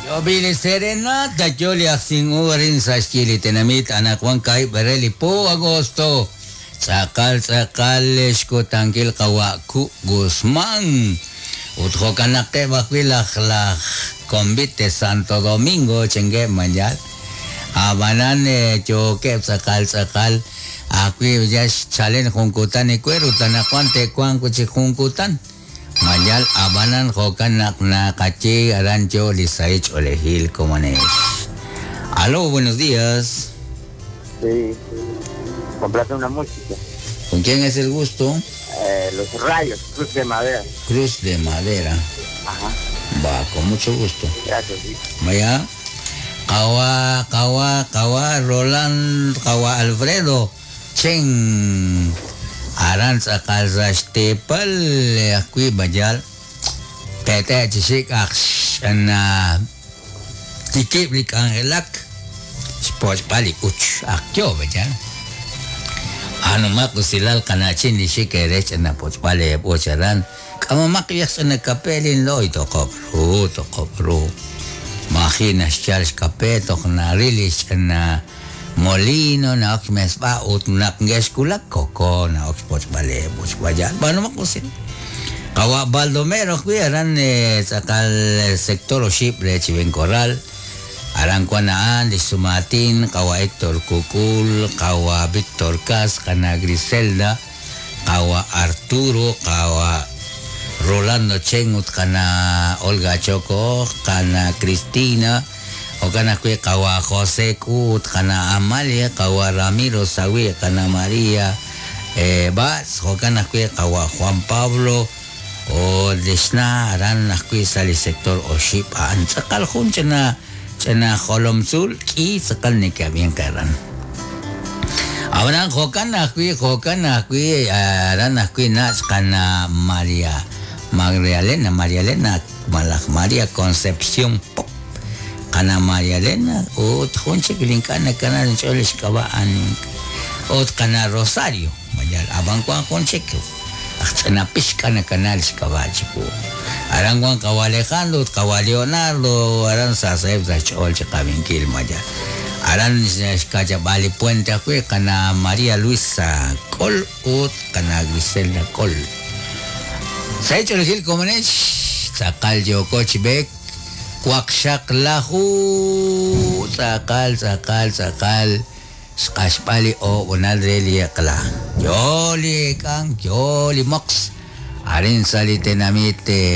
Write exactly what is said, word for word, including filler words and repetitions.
Yo bili serenata, yo le asing urin sa skili tinamit anak wang kahit bareli po Agosto. Sakal sakal ko tangkil kawaku Guzman. Utho kanak te bakwilak lah kombite Santo Domingo cengge manjal. Abanan eh choke sakal sakal. Aku ya chalen kungkutan ikueru tanakwan te kuang kuci kungkutan. Mayal abanan kokan nak na kachi arancho lisaich olehil comunes. Aló, buenos días. Sí, complace una música. ¿Con quién es el gusto? Eh, los Rayos, Cruz de Madera. Cruz de Madera. Ajá. Va, con mucho gusto. Gracias, sí. Vaya. Kawa, kawa, kawa, Roland, kawa Alfredo. Cheng. Aranza kalza stepal akui bajal tete chisik aks na tikip lik angelak sport balik uch akyo bajal anu mak usilal kanachin di sikerech na pot bale pocharan kama makyas na kapelin lo ito kopro to kopro makina charles kapeto na release na Molino na ok mes ba ut nak nges kulak koko na ok sports bale bus bajan bano makusin kawa Baldomero kuyaran eh, sakal sektor ship re chiven coral aran kuanaan di Sumatin kawa Hector Kukul kawa Victor Cas kana Griselda kawa Arturo kawa Rolando Chengut kana Olga Choco kana Cristina o kana kwe kawa Jose Kut kana Amalia kawa Ramiro Sawi kana Maria eh bas o kana kwe kawa Juan Pablo o desna aran kwe sali sektor o ship an sakal hun chana chana Holomsul ki sakal ne kabien karan ahora kokana kwe kokana kwe aran kwe nas kana Maria Maria Elena Maria Elena Malak Maria Concepción kana Maria Elena o tkhonche kilinkana kana choles kabaan o kana Rosario mayal abang kwa konche ko akana piskana kana kabachi ko arang kwa kawa Alejandro kawa Leonardo aran sa saib sa chol chakabin kil mayal aran kaja bali puente ko kana Maria Luisa Col o kana Griselda Col sa chol kil komenes sakal jo coachback Waksyak lahu sakal sakal sakal skaspali o unadreli akla joli kang joli mox arin salite namite